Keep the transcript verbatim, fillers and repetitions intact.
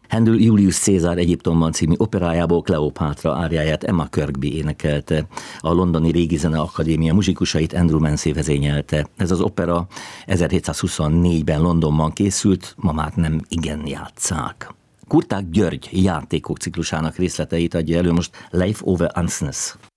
Handel Julius Cézár Egyiptomban című operájából Kleopátra áriáját Emma Kirkby énekelte. A londoni Régi Zene Akadémia muzsikusait Andrew Mansey vezényelte. Ez az opera ezerhétszázhuszonnégyben Londonban készült, ma már nem igen játsszák. Kurták György játékok ciklusának részleteit adja elő most Leif Ove Ansnes.